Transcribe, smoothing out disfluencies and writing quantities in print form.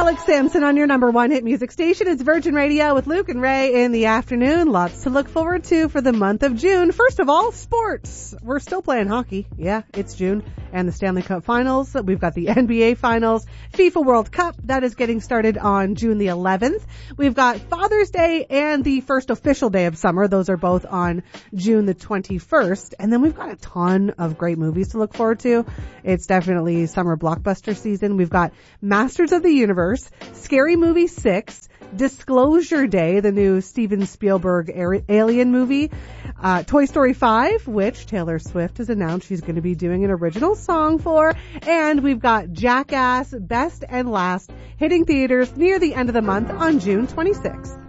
Alex Sampson on your number one hit music station. It's Virgin Radio with Luke and Ray in the afternoon. Lots to look forward to for the month of June. First of all, sports. We're still playing hockey. Yeah, it's June. And the Stanley Cup Finals. We've got the NBA Finals, FIFA World Cup. That is getting started on June the 11th. We've got Father's Day and the first official day of summer. Those are both on June the 21st. And then we've got a ton of great movies to look forward to. It's definitely summer blockbuster season. We've got Masters of the Universe, Scary Movie 6, Disclosure Day, the new Steven Spielberg Alien movie, Toy Story 5, which Taylor Swift has announced she's going to be doing an original song for, and we've got Jackass Best and Last hitting theaters near the end of the month on June 26th.